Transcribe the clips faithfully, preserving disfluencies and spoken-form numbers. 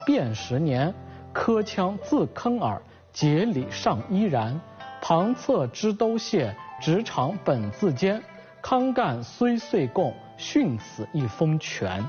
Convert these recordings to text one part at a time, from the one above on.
卞十年，科腔自坑耳，节理上依然。旁侧之都谢，直肠本自坚。康干虽岁贡，训此一封全。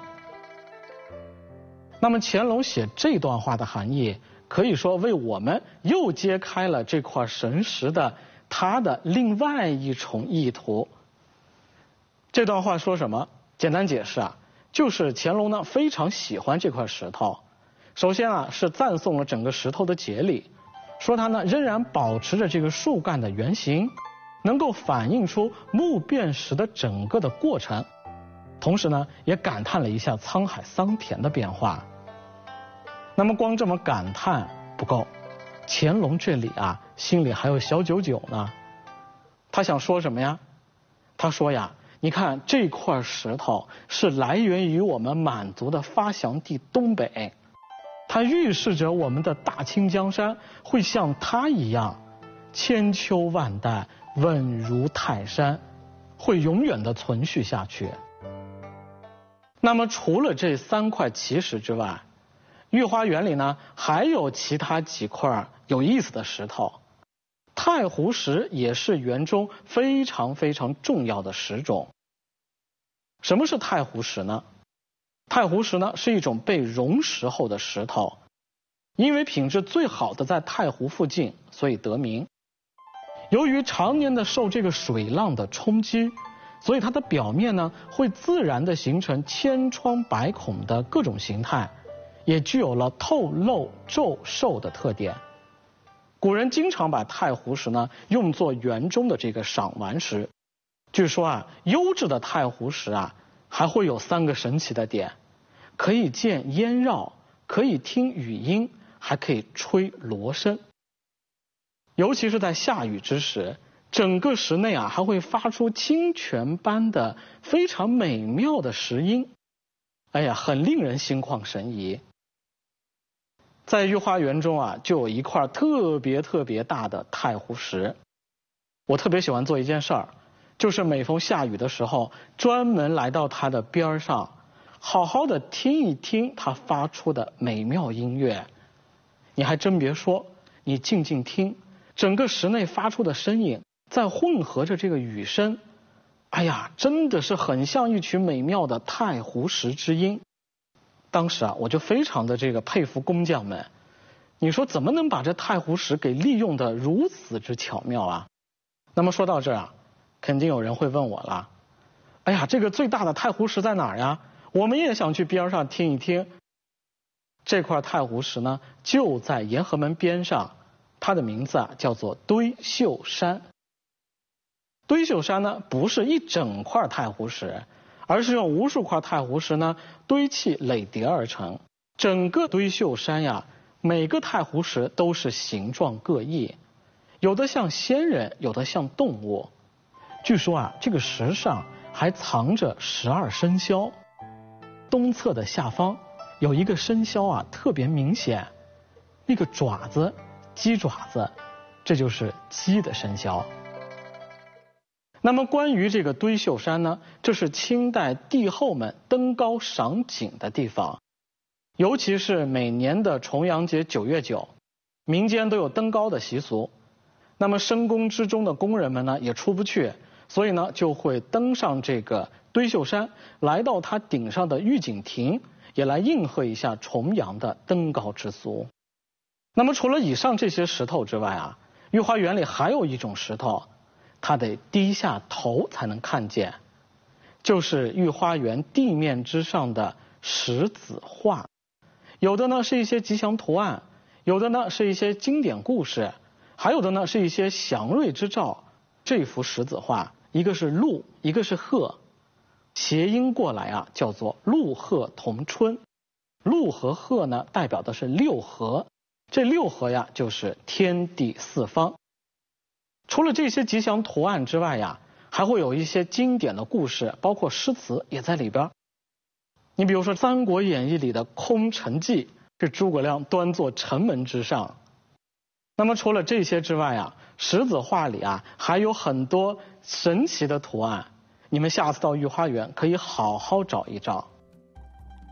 那么乾隆写这段话的含义，可以说为我们又揭开了这块神石的它的另外一重意图。这段话说什么？简单解释啊，就是乾隆呢非常喜欢这块石头。首先啊是赞颂了整个石头的节理，说它呢仍然保持着这个树干的原型，能够反映出木变石的整个的过程。同时呢也感叹了一下沧海桑田的变化。那么光这么感叹不够，乾隆这里啊心里还有小九九呢。他想说什么呀？他说呀，你看这块石头是来源于我们满族的发祥地东北，它预示着我们的大清江山会像它一样千秋万代，稳如泰山，会永远的存续下去。那么除了这三块奇石之外，御花园里呢还有其他几块有意思的石头。太湖石也是园中非常非常重要的石种。什么是太湖石呢？太湖石呢是一种被溶蚀后的石头，因为品质最好的在太湖附近，所以得名。由于常年的受这个水浪的冲击，所以它的表面呢会自然的形成千疮百孔的各种形态，也具有了透漏皱瘦的特点。古人经常把太湖石呢用作园中的这个赏玩石。据说啊，优质的太湖石啊还会有三个神奇的点：可以见烟绕，可以听雨音，还可以吹锣声。尤其是在下雨之时，整个石内啊还会发出清泉般的非常美妙的石音，哎呀，很令人心旷神怡。在御花园中啊，就有一块特别特别大的太湖石。我特别喜欢做一件事儿，就是每逢下雨的时候，专门来到它的边上，好好的听一听它发出的美妙音乐。你还真别说，你静静听，整个石内发出的声音再混合着这个雨声，哎呀，真的是很像一曲美妙的太湖石之音。当时啊，我就非常的这个佩服工匠们，你说怎么能把这太湖石给利用的如此之巧妙啊？那么说到这儿啊，肯定有人会问我了，哎呀，这个最大的太湖石在哪儿呀？我们也想去边上听一听。这块太湖石呢，就在沿河门边上，它的名字啊叫做堆秀山。堆秀山呢，不是一整块太湖石，而是用无数块太湖石呢堆砌垒叠而成。整个堆秀山呀，每个太湖石都是形状各异，有的像仙人，有的像动物。据说啊，这个石上还藏着十二生肖。东侧的下方有一个生肖啊，特别明显，那个爪子，鸡爪子，这就是鸡的生肖。那么关于这个堆秀山呢，这是清代帝后们登高赏景的地方，尤其是每年的重阳节九月九，民间都有登高的习俗。那么深宫之中的宫人们呢也出不去，所以呢就会登上这个堆秀山，来到它顶上的御景亭，也来应和一下重阳的登高之俗。那么除了以上这些石头之外啊，御花园里还有一种石头，它得低下头才能看见，就是御花园地面之上的石子画。有的呢是一些吉祥图案，有的呢是一些经典故事，还有的呢是一些祥瑞之兆。这幅石子画，一个是鹿，一个是鹤，谐音过来啊叫做鹿鹤同春。鹿和鹤呢代表的是六合，这六合呀就是天地四方。除了这些吉祥图案之外呀，还会有一些经典的故事，包括诗词也在里边。你比如说《三国演义》里的空城计，是诸葛亮端坐城门之上。那么除了这些之外啊，石子画里啊还有很多神奇的图案，你们下次到御花园可以好好找一找。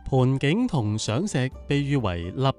盆景同賞石被譽為立